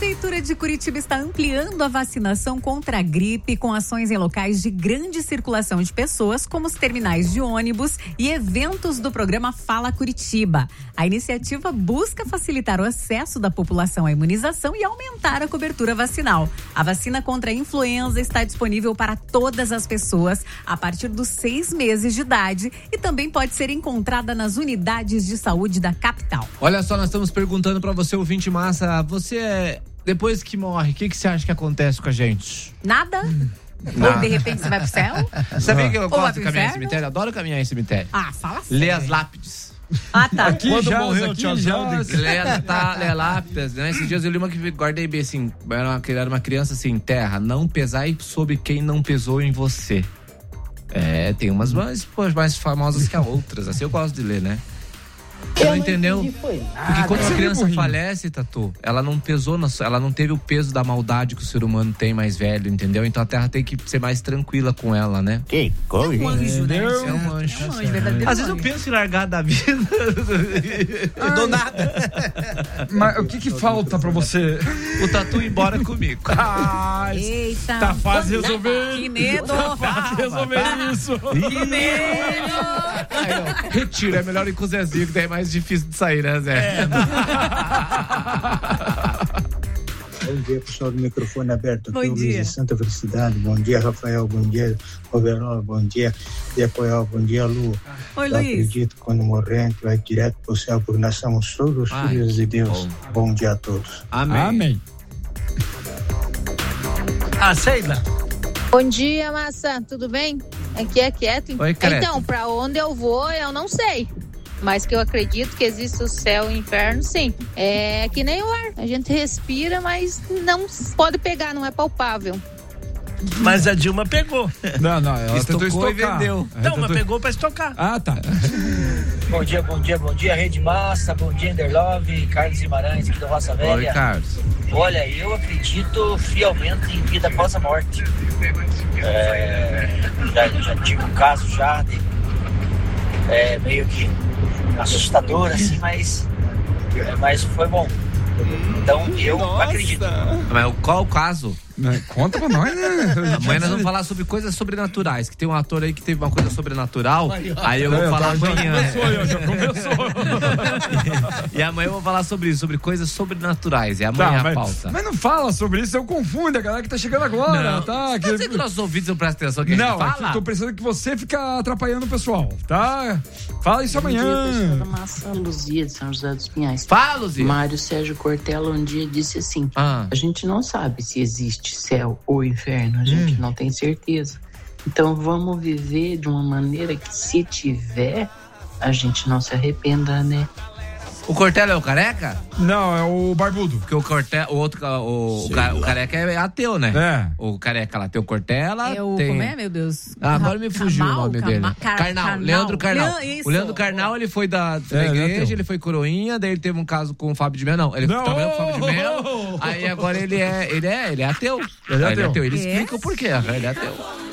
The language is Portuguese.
Prefeitura de Curitiba está ampliando a vacinação contra a gripe com ações em locais de grande circulação de pessoas, como os terminais de ônibus e eventos do programa Fala Curitiba. A iniciativa busca facilitar o acesso da população à imunização e aumentar a cobertura vacinal. A vacina contra a influenza está disponível para todas as pessoas a partir dos 6 meses de idade e também pode ser encontrada nas unidades de saúde da capital. Olha só, nós estamos perguntando para você, ouvinte massa, depois que morre, o que você acha que acontece com a gente? Nada? Ou de repente você vai pro céu? Sabia que eu gosto de caminhar inferno? em cemitério? Adoro caminhar em cemitério. Fala sério. Ler as lápides. Ah, tá. Aqui Quando já, morreu o já. Ler lápides, né? Esses dias eu li uma que guardei bem assim, era uma criança assim, terra, não pesai sobre quem não pesou em você. Tem umas mais famosas que as outras, assim eu gosto de ler, né? Você não entendeu? Porque quando a criança falece, Tatu, ela não pesou, ela não teve o peso da maldade que o ser humano tem mais velho, entendeu? Então a Terra tem que ser mais tranquila com ela, né? Que coisa. É um anjo, né? É um anjo. Verdadeiro Às vezes eu penso em largar da vida. Eu dou nada. Mas o que falta pra você? O Tatu ir embora comigo. Eita. Tá fácil resolver. Que medo. Tá fácil resolver isso. Que medo. Aí, retiro, é melhor ir com o Zezinho, que daí é mais difícil de sair, né, Zé? Bom dia, pessoal do microfone aberto. Bom aqui é o Luiz dia. de Santa Felicidade. Bom dia, Rafael. Bom dia, Overol. Bom dia, Depoel. Bom dia, Lu. Oi, Eu Luiz. acredito que quando morrer, a gente vai direto pro céu, porque nós somos todos filhos de Deus. Bom dia a todos. Amém. Sheila. Bom dia, Massa. Tudo bem? Aqui é quieto. Oi, Creta. Então, pra onde eu vou, eu não sei. Mas que eu acredito que existe o céu e o inferno, sim. É que nem o ar. A gente respira, mas não pode pegar, não é palpável. Mas a Dilma pegou. Não, ela tentou Estocou e estocar. vendeu. Não, mas pegou pra estocar. Ah, tá. Bom dia, Rede Massa, bom dia, Enderlove, Carlos Guimarães, aqui do Roça Velha. Oi, Carlos. Olha, eu acredito fielmente em vida após a morte. Já tive um caso de meio que assustador, assim, mas foi bom. Então eu acredito. Mas qual o caso? Conta pra nós, né? Amanhã nós vamos falar sobre coisas sobrenaturais. Que tem um ator aí que teve uma coisa sobrenatural. Aí eu vou falar amanhã. Já começou. E amanhã eu vou falar sobre isso, sobre coisas sobrenaturais. É amanhã a pauta. Mas não fala sobre isso, eu confundo a galera que tá chegando agora, Não. tá? Quer dizer que nossos ouvidos não prestam atenção que a gente Não, fala? eu tô pensando que você fica atrapalhando o pessoal, tá? Fala isso Bom dia, amanhã. pessoal da Massa, Luzia de São José dos Pinhais. Fala, Luzia. Mário Sérgio Cortella um dia disse assim: Ah. a gente não sabe se existe céu ou inferno, a gente não tem certeza. Então vamos viver de uma maneira que, se tiver, a gente não se arrependa, né? O Cortella é o careca? Não, é o barbudo. Porque o careca é ateu, né? É. O careca lá tem o Cortella. Como é, meu Deus? Agora me fugiu o nome dele. Carnal. Leandro Carnal. Isso. O Leandro Carnal, ele foi da igreja, ele foi coroinha, daí ele teve um caso com o Fábio de Mello. Não, ele trabalhou com o Fábio de Mello. Aí agora ele é ateu. Ele é ateu. Ele explica o porquê. Ele é ateu.